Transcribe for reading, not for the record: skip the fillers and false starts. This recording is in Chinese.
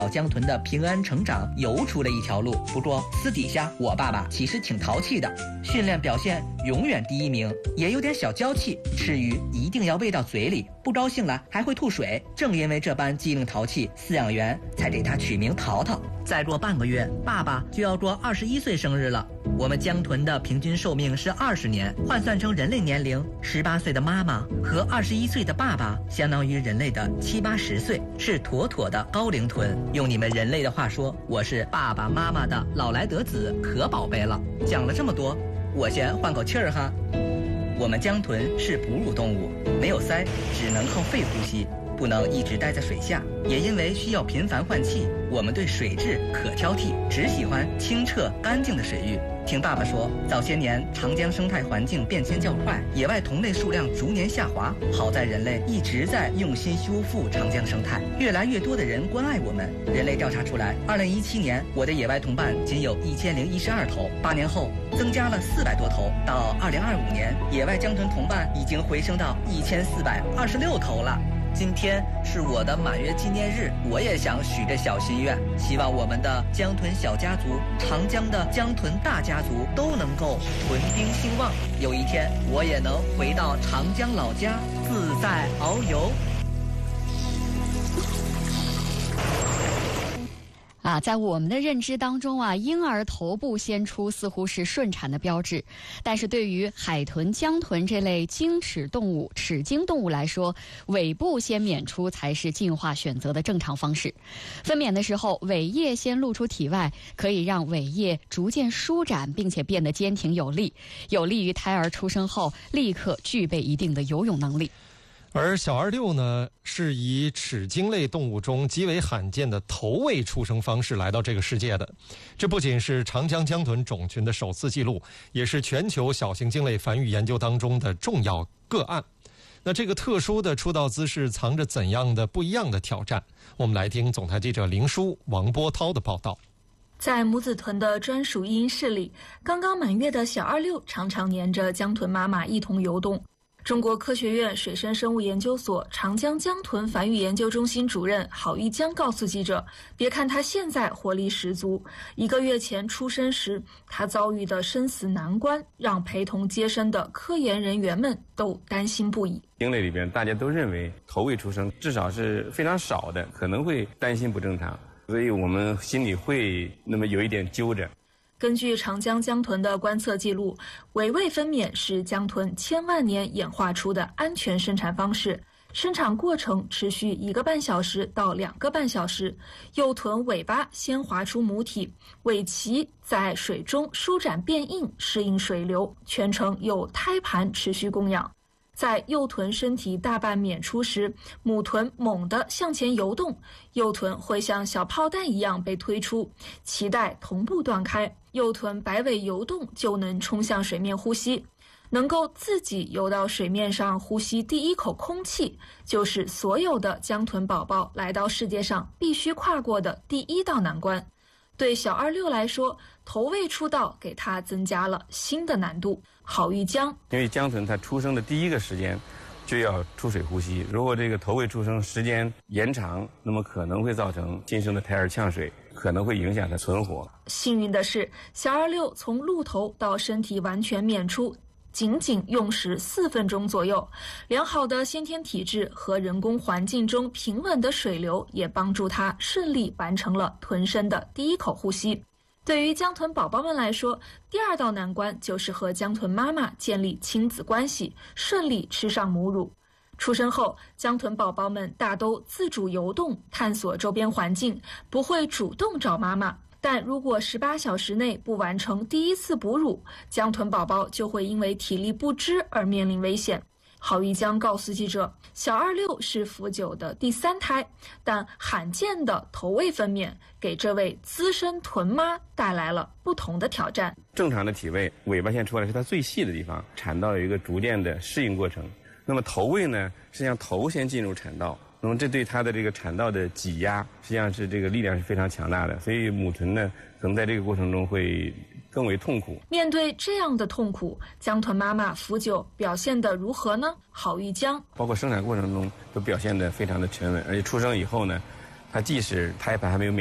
老江豚的平安成长游出了一条路。不过私底下我爸爸其实挺淘气的，训练表现永远第一名，也有点小娇气，吃鱼一定要喂到嘴里，不高兴了还会吐水。正因为这般机灵淘气，饲养员才给他取名淘淘。再过半个月，爸爸就要过21岁生日了。我们江豚的平均寿命是20年，换算成人类年龄，18岁的妈妈和21岁的爸爸，相当于人类的70、80岁，是妥妥的高龄豚。用你们人类的话说，我是爸爸妈妈的老来得子，可宝贝了。讲了这么多，我先换口气儿哈。我们江豚是哺乳动物，没有鳃，只能靠肺呼吸，不能一直待在水下。也因为需要频繁换气，我们对水质可挑剔，只喜欢清澈干净的水域。听爸爸说，早些年长江生态环境变迁较快，野外同类数量逐年下滑。好在人类一直在用心修复长江生态，越来越多的人关爱我们。人类调查出来，2017年我的野外同伴仅有1012头，8年后增加了400多头，到2025年，野外江豚同伴已经回升到1426头了。今天是我的满月纪念日，我也想许个小心愿，希望我们的江豚小家族、长江的江豚大家族都能够豚丁兴旺，有一天我也能回到长江老家自在遨游。 在我们的认知当中婴儿头部先出似乎是顺产的标志，但是对于海豚、江豚这类鲸齿动物、齿鲸动物来说，尾部先娩出才是进化选择的正常方式。分娩的时候，尾叶先露出体外，可以让尾叶逐渐舒展，并且变得坚挺有力，有利于胎儿出生后立刻具备一定的游泳能力。 而小26呢，是以齿鲸类动物中极为罕见的头位出生方式来到这个世界的。这不仅是长江江豚种群的首次记录，也是全球小型鲸类繁育研究当中的重要个案。那这个特殊的出道姿势藏着怎样的不一样的挑战？我们来听总台记者林舒、王波涛的报道。 在母子豚的专属育婴室里，刚刚满月的小26常常黏着江豚妈妈一同游动。中国科学院水生生物研究所长江江豚繁育研究中心主任郝玉江告诉记者，别看他现在活力十足，1个月前出生时他遭遇的生死难关，让陪同接生的科研人员们都担心不已。 鲸类里边大家都认为头位出生至少是非常少的，可能会担心不正常，所以我们心里会那么有一点揪着。 根据长江江豚的观测记录，尾位分娩是江豚千万年演化出的安全生产方式，生产过程持续1个半小时到2个半小时。幼豚尾巴先滑出母体，尾鳍在水中舒展变硬，适应水流，全程由胎盘持续供养。在幼豚身体大半娩出时，母豚猛地向前游动，幼豚会像小炮弹一样被推出，脐带同步断开，幼豚摆尾游动就能冲向水面呼吸。能够自己游到水面上呼吸第一口空气，就是所有的江豚宝宝来到世界上必须跨过的第1道难关。对小26来说，头位出道给他增加了新的难度。郝玉江， 因为江豚它出生的第1个时间就要出水呼吸，如果这个头位出生时间延长，那么可能会造成新生的胎儿呛水，可能会影响它存活。 幸运的是，小26从露头到身体完全娩出仅仅用时4分钟左右，良好的先天体质和人工环境中平稳的水流也帮助他顺利完成了豚生的第1口呼吸。对于江豚宝宝们来说，第2道难关就是和江豚妈妈建立亲子关系，顺利吃上母乳。出生后，江豚宝宝们大都自主游动，探索周边环境，不会主动找妈妈。但如果18小时内不完成第1次哺乳，江豚宝宝就会因为体力不支而面临危险。郝玉江告诉记者，小26是福9的第3胎，但罕见的头位分娩给这位资深豚妈带来了不同的挑战。 正常的体位，尾巴线出来是它最细的地方，产道有一个逐渐的适应过程。那么头位呢，实际上头先进入产道，那么这对它的这个产道的挤压，实际上是这个力量是非常强大的，所以母豚呢，可能在这个过程中会更为痛苦。 面对这样的痛苦，江豚妈妈福9表现得如何呢？郝玉江， 包括生产过程中都表现得非常的沉稳，而且出生以后呢， 它即使胎盘还没有